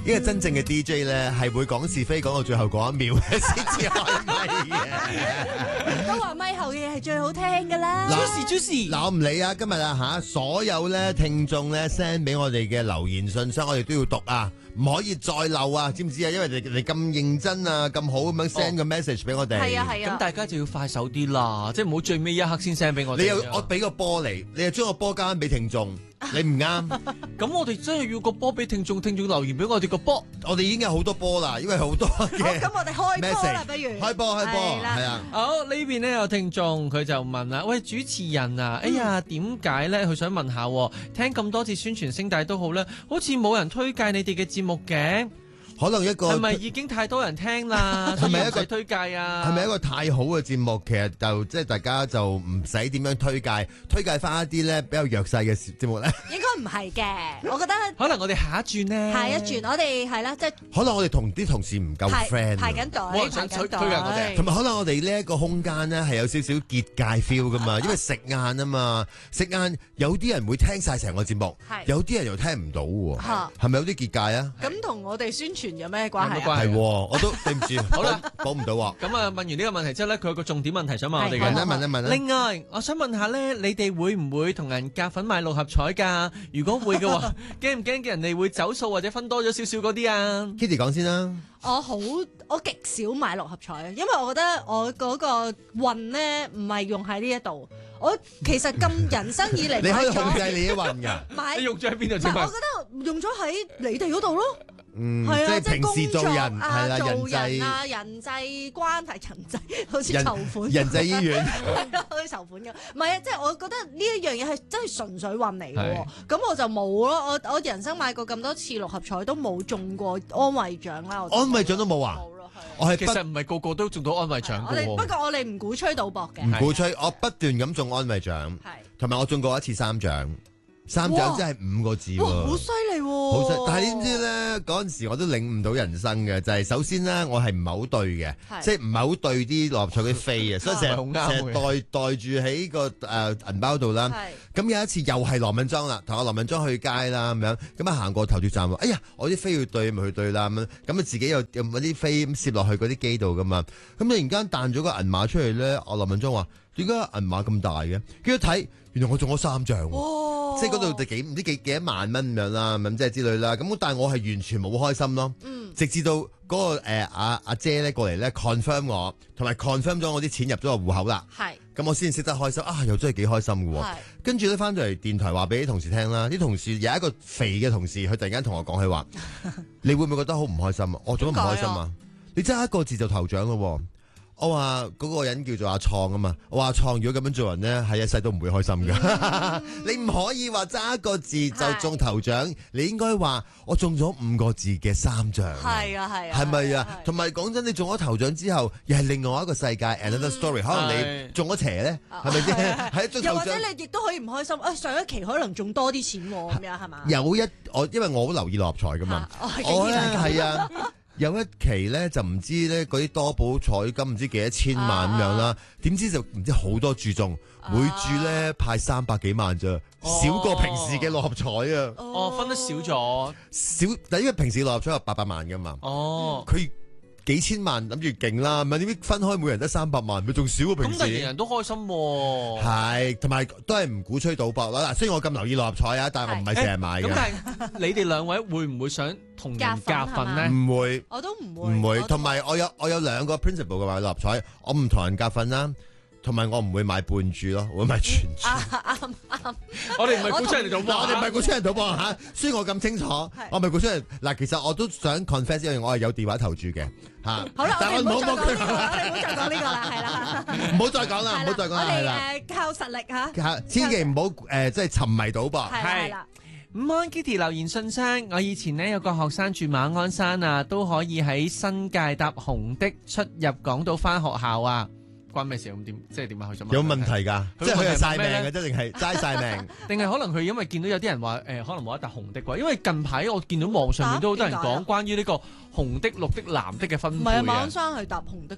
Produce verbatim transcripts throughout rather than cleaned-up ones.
因為真正嘅 D J 咧係會講是非講到最後嗰一秒先至開咪嘅。 都話咪後嘅嘢係最好聽㗎啦。 嗱 Juicy，Juicy， 嗱我唔理啊，今日啊嚇，所有咧聽眾咧 send 俾我哋嘅留言信箱，我哋都要讀啊，唔可以再漏啊，知唔知啊？因為你你咁認真啊，咁好咁樣 send 個 message 俾我哋。 係啊係啊。 咁大家就要快手啲啦，即係唔好最尾一刻先 send 俾我哋。 你又我俾個波你，你又將個波交俾聽眾，你唔啱。 咁我哋真係要個波俾聽眾，聽眾留言俾我哋個波。 我哋已經有好多波啦，因為好多好， 嘅。 咁我哋開波啦，不如開波開波， 係啦係啊。 好，呢邊呢有聽眾佢就問啦，喂，主持人啊，哎呀點解咧？佢想問下，聽咁多次宣傳聲帶都好咧，好似冇人推介你哋嘅節目嘅。 可能一個係咪已經太多人聽啦？ 係咪一個所以唔使推介啊？ 係咪一個太好嘅節目？其實就即係大家就唔使點樣推介，推介翻一啲咧比較弱勢嘅節目咧。 應該唔係嘅，我覺得可能我哋下一轉呢？ 下一轉我哋係啦，即係可能我哋同啲同事唔夠排 friend， 排緊冇隊， 人想推排緊隊。 推介我哋同埋可能我哋呢一個空間咧係有少少結界 feel 噶嘛，因為食晏啊嘛，食晏有啲人會聽晒成個節目， 係有啲人又聽唔到喎， 嚇係咪有啲結界啊？ 咁同我哋宣傳有咩關係啊？ 有乜關係係喎，我都對唔住， 好啦補唔到喎。 咁啊，問完呢個問題之後咧，佢有個重點問題想問我哋係問嘅。 一問一問啦。 另外，我想問下咧，你哋會唔會同人夾份買六合彩㗎？如果會嘅話，驚唔驚嘅人哋會走數或者分多咗少少嗰啲啊？ Kitty 講先啦。 我好我極少買六合彩，因為我覺得我嗰個運咧唔係用喺呢一度。我其實咁人生以嚟你可買以控制咗你啲運㗎。 買， 你用咗喺邊度先唔係我覺得用咗喺你哋嗰度咯。 嗯， 係啊， 即係平時做人係啊， 啦，人做人際啊，人際關係，人際好似人籌款， 人際醫院。 係啊，好似籌款咁。唔係啊，即係我覺得呢一樣嘢係真係純粹運嚟嘅喎係。 咁我就冇咯。我我人生買過咁多次六合彩都冇中過安慰獎啦。我就安慰獎都冇啊？ 冇咯，係。 我係不其實唔係個個都中到安慰獎我哋嘅喎。 不過我哋唔鼓吹賭博嘅。 唔鼓吹，我不斷咁中安慰獎， 係。 同埋我中過一次三獎，三獎哇真係五個字哇， 喎， 好犀利喎！ 好犀！但係你知唔知咧？嗰陣時我都領悟到人生嘅，就係首先咧，我係唔係好對嘅， 係即係唔係好對啲六合彩嗰啲飛啊，所以成日唔係好啱嘅成日袋袋住喺個誒銀包度啦。 係。 咁有一次又係羅敏莊啦，同阿羅敏莊去街啦咁樣，咁啊行過投注站喎，哎呀，我啲飛要對咪去對啦咁樣，咁啊自己又又揾啲飛咁攝落去嗰啲機度噶嘛，咁突然間彈咗個銀碼出嚟咧，阿羅敏莊話：點解銀碼咁大嘅？跟住睇，原來我中咗三獎喎。 哇！ 即係嗰度就幾唔知幾幾多萬蚊咁樣啦，咁即係之類啦。咁但係我係完全冇開心咯。 嗯。 直至到嗰、個誒阿阿姐咧過嚟咧 confirm 我，同埋 confirm 咗我啲錢入咗個戶口啦。 係。 咁我先識得開心啊！又真係幾開心嘅喎。 係。 跟住咧翻到嚟電台話俾啲同事聽啦，啲同事有一個肥嘅同事，佢突然間同我講佢話：你會唔會覺得好唔開心啊？我做乜唔開心啊？你爭一個字就頭獎咯喎！我話嗰個人叫做阿創啊嘛，我話阿創如果咁樣做人咧，係一世都唔會開心噶。嗯、你唔可以話爭一個字就中頭獎，你應該話我中咗五個字嘅三獎。 係啊係啊， 係咪啊？同埋講真，你中咗頭獎之後，又係另外一個世界、嗯、，another story。可能你中咗邪咧，係咪先？係中頭獎， 又或者你亦都可以唔開心啊！上一期可能中多啲錢喎，咁樣係嘛？ 有一我因為我好留意六合彩噶嘛， 啊、 我咧係啊。有一期咧就唔知咧嗰啲多寶彩金唔知幾多千萬咁樣啦，點、啊、知就唔知好多注中，啊、每注咧派三百幾萬咋，哦、少過平時嘅六合彩啊！ 哦，分得少咗， 少，但因為平時六合彩有八百萬噶嘛， 哦， 佢幾千萬諗住勁啦，唔係點知分開每人得三百萬，咪仲少過平時？ 咁但係人人都開心喎、啊， 係，同埋都係唔鼓吹賭博啦。嗱，雖然我咁留意六合彩啊，但係我唔係成日買嘅。 咁、欸、但係你哋兩位會唔會想同人夾份咧？ 唔會， 我都唔會， 唔會。同埋我有我有兩個 principle 嘅話六合彩，我唔同人夾份啦。同埋我唔會買半注咯，我會買全注。 啱啱， 我哋唔係鼓吹人哋賭博， 我哋唔係鼓吹人賭博嚇。雖然我咁清楚，我唔係鼓吹人。嗱，其實我都想 confess 一樣，我係有電話投注嘅嚇。 好啦，我哋唔好再講呢個啦， 我哋唔好再講呢個啦，係啦。 唔好再講啦，唔好再講啦，係啦。 我哋誒靠實力嚇。 千祈唔好誒，即係沉迷賭博。 係啦。 午安 Kitty 留言信箱，我以前呢有個學生住馬鞍山啊，都可以喺新界搭紅的出入港島返學校啊。關咩事咁點？即係點啊？佢想問有問題㗎，即係佢係晒命嘅啫， 定係齋晒命？ 定係可能佢因為見到有啲人話誒、呃，可能冇得搭紅的啩？因為近排我見到網上面都好多人講關於呢個紅的、綠的、藍的嘅分配啊。 唔係啊，馬鞍山係搭紅的㗎。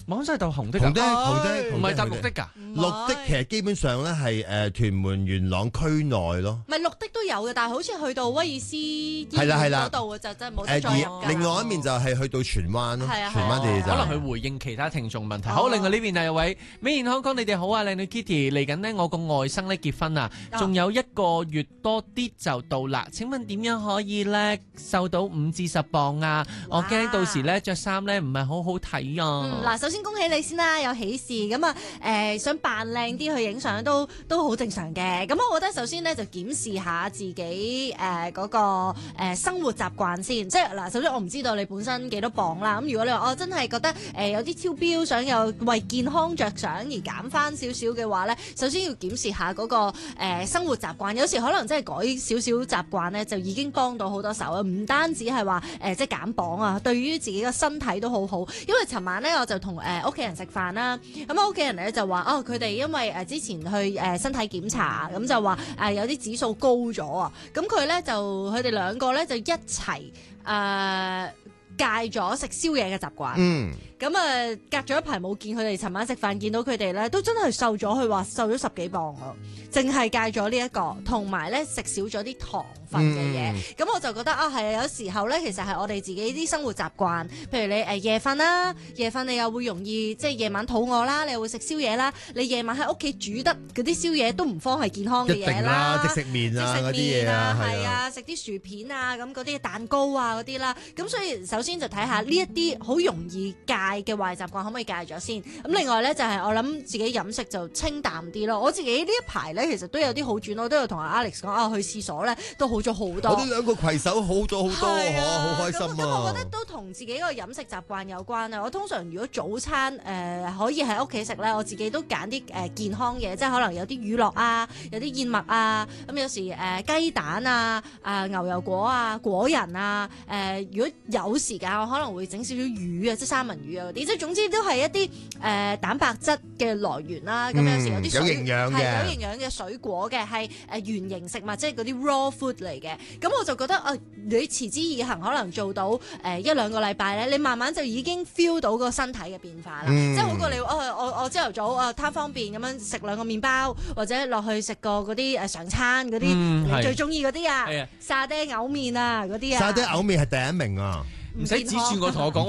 馬鞍山係搭紅的紅的㗎， 紅的唔係搭綠紅的㗎。 唔係綠的其實基本上咧係誒屯門元朗區內咯。 唔係綠的都有嘅，但係好似去到威爾斯醫係啦係啦院嗰度就真係冇得誒再入㗎。 而另外一面就係去到荃灣咯， 係啊荃灣地鐵可能站。 佢回應其他聽眾問題。 哦好，另外呢邊啊有位美健康康，你哋好啊，靚女 Kitty 嚟緊呢，我個外甥咧結婚啊， 哦仲有一個月多啲就到啦。請問點樣可以咧瘦到五至十磅啊？我驚到時咧着衫咧唔係好好睇嗯， 啊。 嗱，首先恭喜你先啦，有喜事咁啊！誒、想扮靚啲去影相都都好正常嘅。咁我覺得首先咧就檢視下自己誒嗰、個、呃、生活習慣先。即係嗱，首先我唔知道你本身幾多磅啦。咁如果你話我、哦、真係覺得誒、呃、有啲超標，想有為健康着想而減翻少少嘅話咧，首先要檢視下嗰、個、呃、生活習慣。有時可能真係改少少習慣咧，就已經幫到好多手啊！唔單止係話誒即係減磅啊，對於自己嘅身體都好好。因為尋晚咧我就同誒屋企人食飯啦，咁啊屋企人咧就話哦，佢哋因為誒之前去誒身體檢查，咁就話誒有啲指數高咗啊，咁佢咧就佢哋兩個咧就一齊誒戒咗食宵夜嘅習慣。 嗯， 咁啊，隔咗一排冇見佢哋，尋晚食飯見到佢哋咧，都真係瘦咗，佢話瘦咗十幾磅啊！淨係戒咗呢一個，同埋咧食少咗啲糖分嘅嘢。咁、 嗯我就覺得啊，係啊，有時候咧，其實係我哋自己啲生活習慣，譬如你誒、呃、夜瞓啦，夜瞓你又會容易即係夜晚肚餓啦，你又會食宵夜啦，你夜晚喺屋企煮得嗰啲宵夜都唔方係健康嘅一嘢定啦，即食麵啊嗰啲嘢啊， 係係啊。 啊，食啲薯片啊，咁嗰啲蛋糕啊嗰啲啦，咁所以首先就睇下呢一啲好容易戒嘅壞習慣可唔可以戒咗先。咁另外咧就係、我諗自己飲食就清淡啲咯。我自己呢一排咧其實都有啲好轉，我都有同阿 Alex 講啊，去廁所咧都好咗好多。 我哋兩個攜手好咗好多， 係啊嗬，好開心咁咁我覺得啊！ 都同自己個飲食習慣有關啊。我通常如果早餐誒、呃可以喺屋企食咧，我自己都揀啲誒健康嘢，即係可能有啲乳酪啊，有啲燕麥啊，咁有時誒、呃、雞蛋啊、啊、牛油果啊、果仁啊，誒、呃、如果有時間我可能會整少少魚啊，即係三文魚啊嗰啲，即係總之都係一啲誒、呃、蛋白質嘅來源啦。咁、 嗯有時有啲水有營養嘅係有營養嘅水果嘅，係誒原形食物，即係嗰啲 raw food 嚟嘅。咁我就覺得啊、呃你持之以恆，可能做到誒、呃、一兩個禮拜咧，你慢慢就已經 feel 到個身體嘅變化啦。 嗯即係好過你，哦、我我朝頭早啊貪方便咁樣食兩個麵包，或者落去食個嗰啲誒常餐嗰啲， 嗯係你最中意嗰啲啊係啊， 沙爹牛麵啊嗰啲啊， 沙爹牛麵係第一名啊！ 唔使指住我同我講。